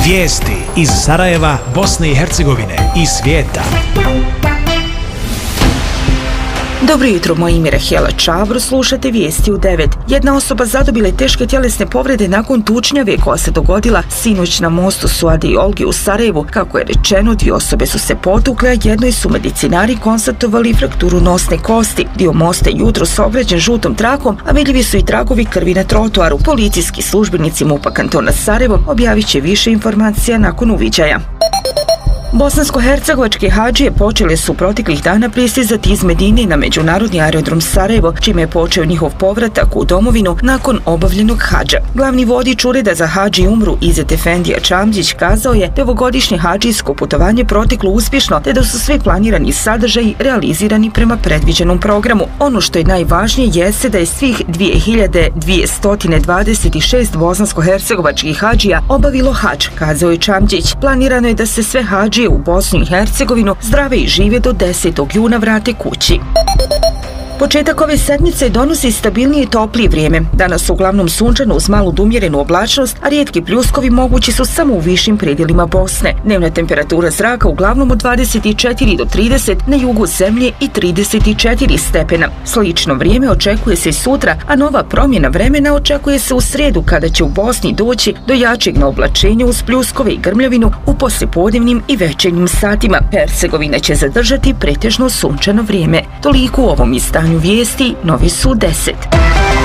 Vijesti iz Sarajeva, Bosne i Hercegovine i svijeta. Dobro jutro, moje ime je Rahela Čavro, slušate vijesti u 9. Jedna osoba zadobila je teške tjelesne povrede nakon tučnjave koja se dogodila sinoć na mostu Suade i Olge u Sarajevu. Kako je rečeno, 2 osobe su se potukle, a jednoj su medicinari konstatovali frakturu nosne kosti. Dio mosta je jutros ograđen žutom trakom, a vidljivi su i tragovi krvi na trotoaru. Policijski službenici MUP-a kantona Sarajevo objavit će više informacija nakon uviđaja. Bosansko-hercegovačke hadžije počele su proteklih dana pristizati iz Medine na međunarodni aerodrom Sarajevo, čime je počeo njihov povratak u domovinu nakon obavljenog hadža. Glavni vodič ureda za hadž i umru Izet Efendija Čamđić kazao je da je ovogodišnje hadžijsko putovanje proteklo uspješno, te da su svi planirani sadržaji realizirani prema predviđenom programu. Ono što je najvažnije jeste da je svih 2226 bosansko-hercegovačkih hadžija obavilo hadž, kazao je Čamđić. Planirano je da se sve hadžije u Bosnu i Hercegovinu zdrave i žive do 10. juna vrate kući. Početak ove sedmice donosi stabilnije i toplije vrijeme. Danas uglavnom sunčano uz malu umjerenu oblačnost, a rijetki pljuskovi mogući su samo u višim predjelima Bosne. Dnevna temperatura zraka uglavnom od 24 do 30, na jugu zemlje i 34 stepena. Slično vrijeme očekuje se i sutra, a nova promjena vremena očekuje se u srijedu kada će u Bosni doći do jačeg naoblačenja uz pljuskove i grmljavinu u poslijepodnevnim i večernjim satima. Hercegovina će zadržati pretežno sunčano vrijeme. Toliko u ovom izdanju vijesti, novi su 10.